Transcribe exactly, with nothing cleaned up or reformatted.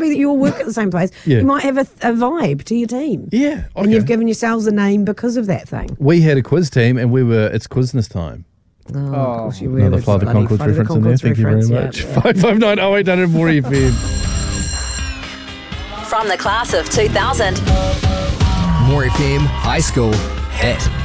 be that you all work at the same place. Yeah. You might have a, a vibe to your team. Yeah. Okay. And you've given yourselves a name because of that thing. We had a quiz team and we were, it's quizness time. Oh, of course you were. Another with Fly the bloody Concords Fly the reference in there. Concords Thank you very reference, much. yeah, yeah. five five nine oh eight hundred more F M. From the class of two thousand. More F M High School Hit.